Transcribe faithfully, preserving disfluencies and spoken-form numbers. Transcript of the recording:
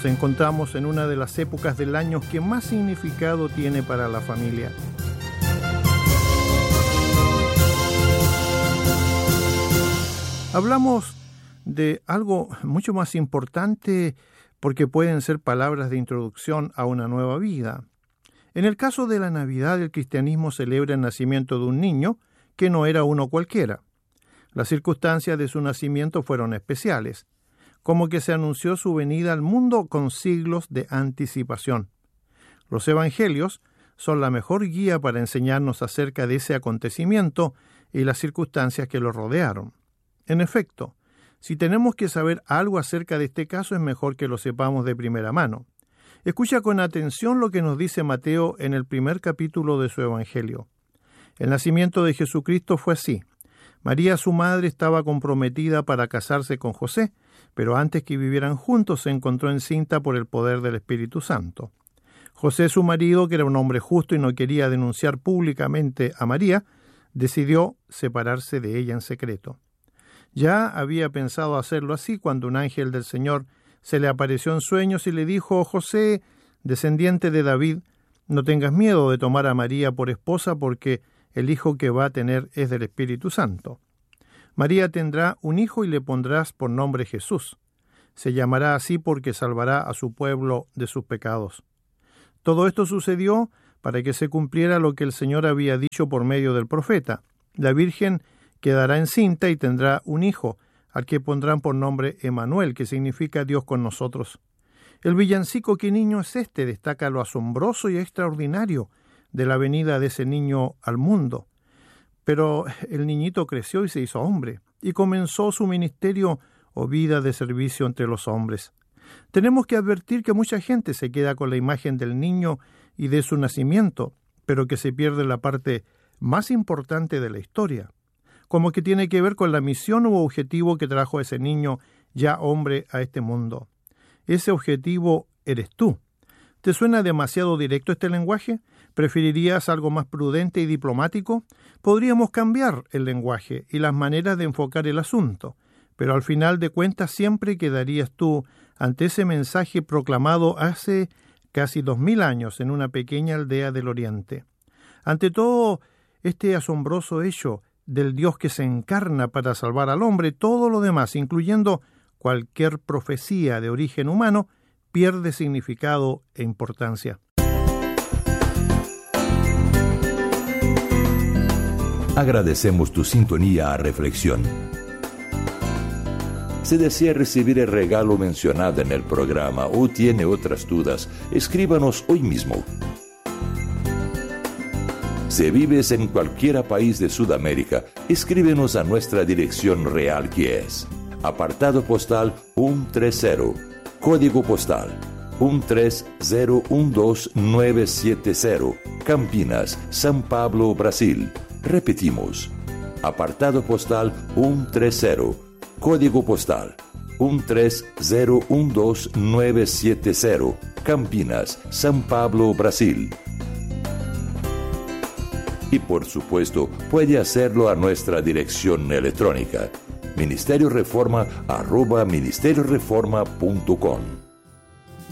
Nos encontramos en una de las épocas del año que más significado tiene para la familia. Hablamos de algo mucho más importante porque pueden ser palabras de introducción a una nueva vida. En el caso de la Navidad, el cristianismo celebra el nacimiento de un niño que no era uno cualquiera. Las circunstancias de su nacimiento fueron especiales, como que se anunció su venida al mundo con siglos de anticipación. Los evangelios son la mejor guía para enseñarnos acerca de ese acontecimiento y las circunstancias que lo rodearon. En efecto, si tenemos que saber algo acerca de este caso, es mejor que lo sepamos de primera mano. Escucha con atención lo que nos dice Mateo en el primer capítulo de su Evangelio. El nacimiento de Jesucristo fue así. María, su madre, estaba comprometida para casarse con José, pero antes que vivieran juntos se encontró encinta por el poder del Espíritu Santo. José, su marido, que era un hombre justo y no quería denunciar públicamente a María, decidió separarse de ella en secreto. Ya había pensado hacerlo así cuando un ángel del Señor se le apareció en sueños y le dijo: José, descendiente de David, no tengas miedo de tomar a María por esposa, porque el hijo que va a tener es del Espíritu Santo. María tendrá un hijo y le pondrás por nombre Jesús. Se llamará así porque salvará a su pueblo de sus pecados. Todo esto sucedió para que se cumpliera lo que el Señor había dicho por medio del profeta. La Virgen quedará encinta y tendrá un hijo, al que pondrán por nombre Emanuel, que significa Dios con nosotros. El villancico ¿Qué niño es este? Destaca lo asombroso y extraordinario de la venida de ese niño al mundo. Pero el niñito creció y se hizo hombre, y comenzó su ministerio o vida de servicio entre los hombres. Tenemos que advertir que mucha gente se queda con la imagen del niño y de su nacimiento, pero que se pierde la parte más importante de la historia, como que tiene que ver con la misión u objetivo que trajo ese niño ya hombre a este mundo. Ese objetivo eres tú. ¿Te suena demasiado directo este lenguaje? ¿Preferirías algo más prudente y diplomático? Podríamos cambiar el lenguaje y las maneras de enfocar el asunto, pero al final de cuentas siempre quedarías tú ante ese mensaje proclamado hace casi dos mil años en una pequeña aldea del Oriente. Ante todo este asombroso hecho del Dios que se encarna para salvar al hombre, todo lo demás, incluyendo cualquier profecía de origen humano, pierde significado e importancia. Agradecemos tu sintonía a Reflexión. Si desea recibir el regalo mencionado en el programa o tiene otras dudas, escríbanos hoy mismo. Si vives en cualquier país de Sudamérica, escríbenos a nuestra dirección real, que es apartado postal ciento treinta, código postal ciento tres cero uno dos nueve siete cero, Campinas, São Paulo, Brasil. Repetimos, apartado postal ciento treinta, código postal ciento tres cero uno dos nueve siete cero, Campinas, São Paulo, Brasil. Y por supuesto, puede hacerlo a nuestra dirección electrónica, ministerio reforma arroba ministerio reforma punto com.